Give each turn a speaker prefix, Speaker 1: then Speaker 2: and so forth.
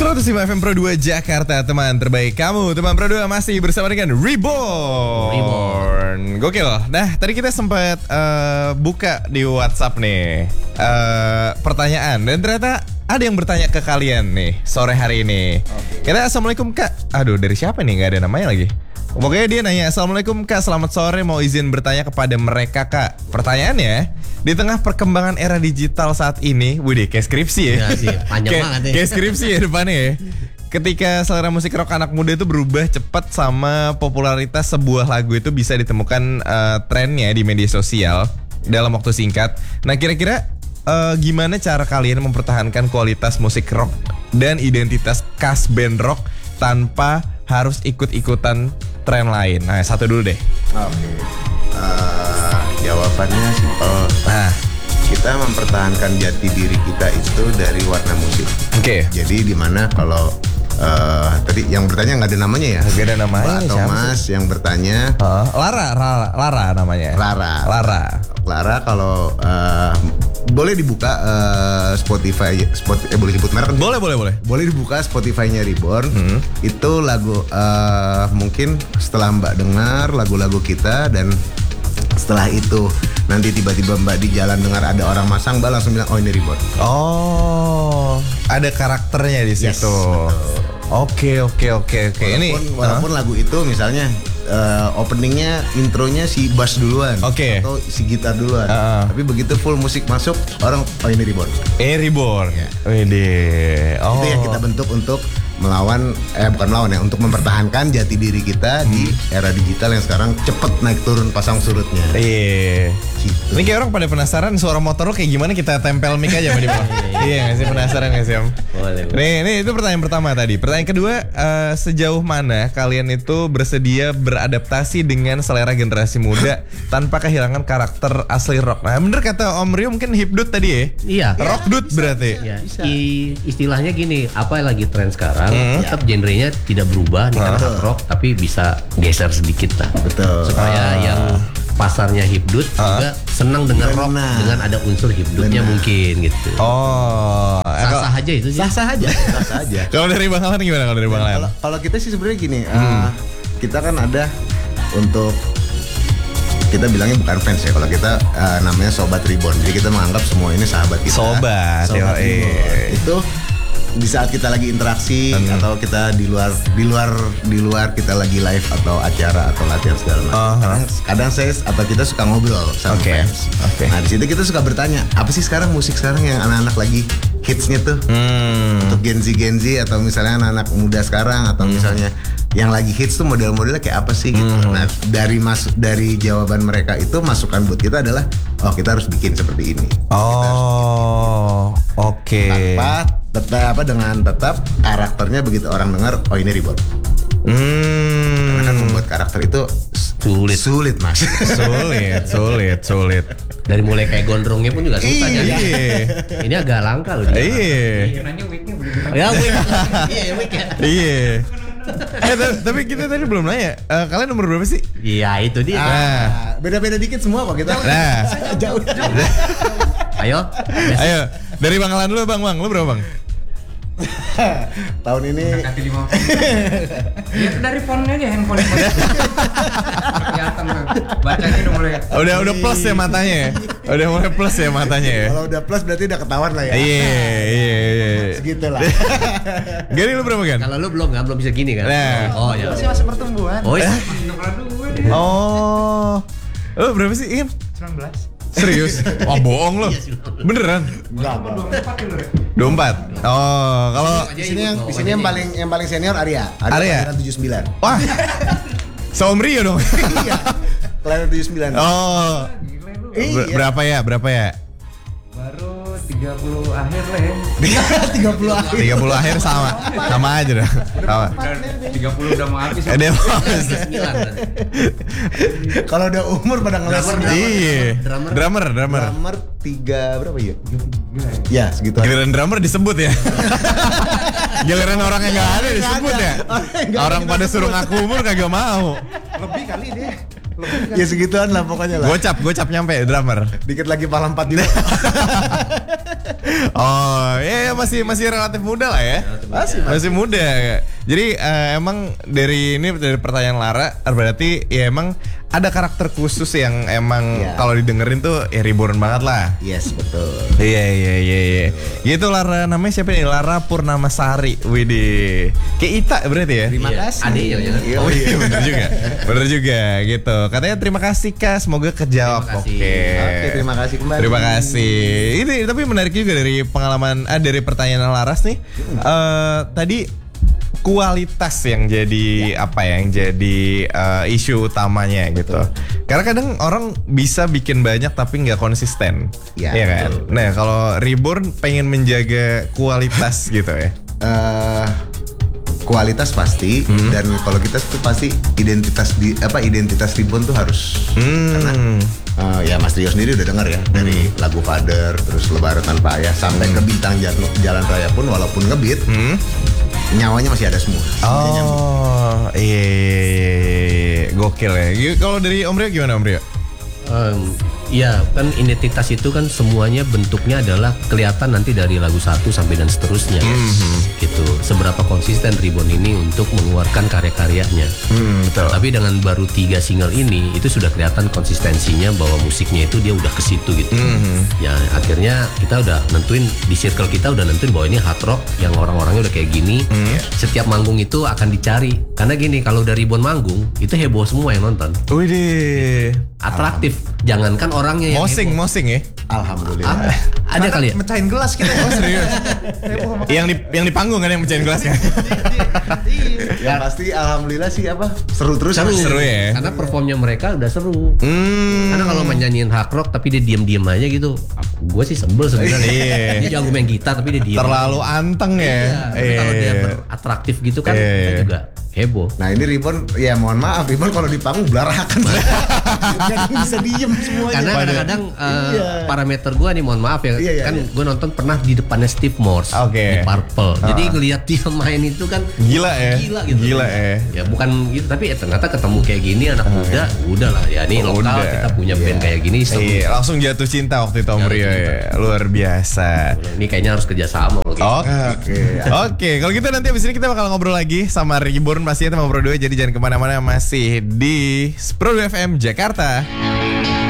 Speaker 1: 105 FM Pro 2 Jakarta, teman terbaik kamu. Teman Pro 2 masih bersama dengan Reborn. Gokil. Nah, tadi kita sempat buka di WhatsApp nih pertanyaan. Dan ternyata ada yang bertanya ke kalian nih sore hari ini. Kita Assalamualaikum Kak. Aduh, dari siapa nih? Gak ada namanya lagi. Pokoknya dia nanya, Assalamualaikum Kak, selamat sore, mau izin bertanya kepada mereka Kak. Pertanyaannya, di tengah perkembangan era digital saat ini, widih kayak skripsi ya,
Speaker 2: panjang banget ya.
Speaker 1: Kayak skripsi ya depannya ya. Ketika selera musik rock anak muda itu berubah cepat sama popularitas sebuah lagu itu bisa ditemukan trennya di media sosial dalam waktu singkat. Nah kira-kira gimana cara kalian mempertahankan kualitas musik rock dan identitas khas band rock tanpa harus ikut-ikutan tren lain? Nah, satu dulu deh.
Speaker 3: Oke. Jawabannya simpel.
Speaker 1: Nah,
Speaker 3: kita mempertahankan jati diri kita itu dari warna musik.
Speaker 1: Oke.
Speaker 3: Jadi di mana kalau tadi yang bertanya nggak ada namanya ya?
Speaker 1: Nggak ada namanya.
Speaker 3: Mbak Thomas yang bertanya.
Speaker 1: Lara namanya.
Speaker 3: Lara kalau boleh dibuka Spotify, boleh sebut merek?
Speaker 1: Boleh.
Speaker 3: Boleh dibuka Spotify-nya Reborn. Itu lagu mungkin setelah Mbak dengar lagu-lagu kita dan setelah itu nanti tiba-tiba Mbak di jalan dengar ada orang masang, Mbak langsung bilang oh ini Reborn.
Speaker 1: Oh, ada karakternya di situ.
Speaker 3: Yes,
Speaker 1: Oke.
Speaker 3: Walaupun lagu itu misalnya openingnya, intronya si bass duluan, atau si gitar duluan, tapi begitu full musik masuk, orang oh ini Reborn.
Speaker 1: Ya. Wede.
Speaker 3: Itu yang kita bentuk untuk melawan, bukan melawan ya, untuk mempertahankan jati diri kita di era digital yang sekarang cepet naik turun pasang surutnya.
Speaker 1: Iya. Gitu. Ini kayak orang pada penasaran suara motor lo kayak gimana, kita tempel mic aja sama di bawah. Iya nggak sih, penasaran nggak sih Om?
Speaker 2: Boleh.
Speaker 1: Nih itu pertanyaan pertama tadi. Pertanyaan kedua, sejauh mana kalian itu bersedia beradaptasi dengan selera generasi muda tanpa kehilangan karakter asli rock? Nah bener kata Om Rio, mungkin hipdut tadi ya?
Speaker 2: Iya.
Speaker 1: Rock dude berarti.
Speaker 2: Ya, istilahnya gini, apa yang lagi tren sekarang, tetap genrenya tidak berubah nih kan rock, tapi bisa geser sedikit lah.
Speaker 3: Betul.
Speaker 2: Supaya yang pasarnya hipdut juga senang dengar rock dengan ada unsur hipdutnya mungkin gitu.
Speaker 1: Oh,
Speaker 2: sah-sah aja itu sih.
Speaker 3: Sah-sah aja.
Speaker 1: Kalau dari Bang Alan gimana? Kalau dari Bang Alan?
Speaker 3: Kalau kita sih sebenarnya gini, kita kan ada untuk, kita bilangnya bukan fans ya, kalau kita namanya Sobat Reborn. Jadi kita menganggap semua ini sahabat kita.
Speaker 1: Sobat
Speaker 3: Reborn. Itu di saat kita lagi interaksi atau kita di luar kita lagi live atau acara atau latihan segala macam. Kadang saya atau kita suka ngobrol sama fans. Nah di situ kita suka bertanya, apa sih sekarang musik sekarang yang anak-anak lagi hitsnya tuh untuk Gen Z atau misalnya anak-anak muda sekarang atau misalnya yang lagi hits tuh model-modelnya kayak apa sih gitu. Nah dari jawaban mereka itu, masukan buat kita adalah oh kita harus bikin seperti ini.
Speaker 1: Oke.
Speaker 3: Dengan tetap karakternya begitu orang dengar oh ini Reborn. Karena kan membuat karakter itu sulit Mas.
Speaker 1: Sulit.
Speaker 2: Dari mulai kayak gondrongnya pun juga susah ya. Ini agak langka loh.
Speaker 1: Iya. Iya. Tapi kita tadi belum nanya, kalian nomor berapa sih?
Speaker 2: Iya itu dia.
Speaker 3: Beda-beda dikit semua kok kita.
Speaker 1: Nah,
Speaker 3: jauh.
Speaker 2: Ayo.
Speaker 1: Dari Bang Alan dulu Bang, lu berapa Bang?
Speaker 3: Tahun ini
Speaker 4: ya dari fontnya aja, handphone kelihatan bacanya
Speaker 1: udah plus ya matanya ya. Udah mulai plus ya matanya ya.
Speaker 3: Kalau udah plus berarti udah ketahuan lah ya.
Speaker 1: Iya.
Speaker 3: Segitulah.
Speaker 1: Gini lu berapa kan?
Speaker 2: Kalau lu belum bisa gini kan?
Speaker 1: Nah.
Speaker 2: Oh ya.
Speaker 4: masih pertumbuhan.
Speaker 2: Oh iya.
Speaker 1: Oh. Lu berapa sih Ian?
Speaker 4: 19.
Speaker 1: Serius? Wah bohong lo. Beneran?
Speaker 3: Enggak.
Speaker 1: 24. Oh, kalau
Speaker 3: di sini yang paling senior Arya 79.
Speaker 1: Wah. Saum Rio dong.
Speaker 3: Iya. Kelahiran 79.
Speaker 1: Oh. Berapa ya?
Speaker 4: Baru 30 akhir lah ya.
Speaker 3: 30 akhir.
Speaker 1: 30 akhir sama aja dah. Sama.
Speaker 4: 30 udah mau habis.
Speaker 1: Dia mau habis.
Speaker 3: Kalau udah umur pada ngeles.
Speaker 1: Iya. Drummer.
Speaker 3: 3 berapa ya? Ya segitu.
Speaker 1: Giliran drummer disebut ya. Giliran orang yang nggak ada disebut ya. Orang pada suruh ngaku umur kagak mau.
Speaker 4: Lebih kali deh.
Speaker 3: Ya segituan lah pokoknya lah.
Speaker 1: Gocap nyampe drummer.
Speaker 3: Dikit lagi pala 4 juga.
Speaker 1: Oh, ya masih relatif muda lah ya. Masih muda. Jadi emang dari pertanyaan Lara berarti ya emang ada karakter khusus yang emang kalau didengerin tuh ya reborn banget lah.
Speaker 3: Yes, betul.
Speaker 1: Iya. Gitu Lara, namanya siapa nih? Lara Purnamasari. Widih. Kayak Ita berarti ya?
Speaker 3: Terima kasih.
Speaker 2: Adiknya ya.
Speaker 1: Oh iya bener juga gitu. Katanya terima kasih Kak, semoga kejawab.
Speaker 2: Terima kasih.
Speaker 3: Oke, terima kasih kembali.
Speaker 1: Terima kasih. Ini tapi menarik juga dari pengalaman dari pertanyaan Laras nih. Tadi kualitas yang jadi yang jadi isu utamanya gitu. Karena kadang orang bisa bikin banyak tapi nggak konsisten,
Speaker 3: Ya,
Speaker 1: ya kan.
Speaker 3: betul.
Speaker 1: Nah kalau Reborn pengen menjaga kualitas gitu ya.
Speaker 3: Kualitas pasti dan kalau kita tuh pasti identitas Reborn tuh harus karena ya Mas Rio sendiri udah dengar ya dari lagu Father terus Lebaran Tanpa Ayah sampai ke Bintang Jalan Raya pun walaupun ngebeat nyawanya masih ada semua.
Speaker 1: Oh iya. Gokil ya. Kalau dari Om Rio gimana Om Rio?
Speaker 2: Ya kan identitas itu kan semuanya bentuknya adalah kelihatan nanti dari lagu 1 sampai dan seterusnya gitu. Seberapa konsisten Reborn ini untuk mengeluarkan karya-karyanya.
Speaker 1: Betul.
Speaker 2: Tapi dengan baru 3 single ini itu sudah kelihatan konsistensinya bahwa musiknya itu dia udah ke situ gitu. Ya akhirnya kita udah nentuin di circle kita udah nentuin bahwa ini hard rock yang orang-orangnya udah kayak gini. Setiap manggung itu akan dicari. Karena gini kalau dari Reborn manggung itu heboh semua yang nonton.
Speaker 1: Widih.
Speaker 2: Atraktif. Jangankan orangnya yang heboh.
Speaker 1: Mosing ya.
Speaker 3: Alhamdulillah.
Speaker 2: Ada kali ya?
Speaker 4: Mecahin gelas kita.
Speaker 1: Oh serius? yang di panggung kan yang mecahin gelasnya.
Speaker 3: Ya pasti alhamdulillah sih seru terus.
Speaker 1: Seru ya.
Speaker 2: Karena performnya mereka udah seru. Karena kalau menyanyiin hard rock tapi dia diem-diem aja gitu, gue sih sebel sebenarnya.
Speaker 1: Iya.
Speaker 2: Dia jago main gitar tapi dia diem.
Speaker 1: Terlalu anteng ya.
Speaker 2: Tapi kalau dia atraktif gitu kan kita juga heboh.
Speaker 3: Nah ini Reborn ya mohon maaf Reborn kalau di panggung belarakan. Gak bisa diem semuanya.
Speaker 2: Karena kadang-kadang parameter gue nih mohon maaf ya,
Speaker 3: Iya.
Speaker 2: kan gue nonton pernah di depannya Steve Morse
Speaker 1: Oke.
Speaker 2: di Purple. Jadi ngelihat dia main itu kan
Speaker 1: Gila ya.
Speaker 2: gitu.
Speaker 1: Gila ya.
Speaker 2: Ya bukan gitu tapi ternyata ketemu kayak gini anak muda, udahlah ya ini lokal
Speaker 1: Udah.
Speaker 2: kita punya band kayak gini seru.
Speaker 1: Iya, langsung jatuh cinta waktu itu Om
Speaker 2: Jatuh
Speaker 1: Rio
Speaker 2: cinta.
Speaker 1: ya. Luar biasa.
Speaker 2: Ini kayaknya harus kerjasama loh.
Speaker 1: Oke, kalau gitu nanti abis ini kita bakal ngobrol lagi sama Reborn pastinya sama Bro Doi. Jadi jangan kemana-mana, masih di Pro FM Jakarta.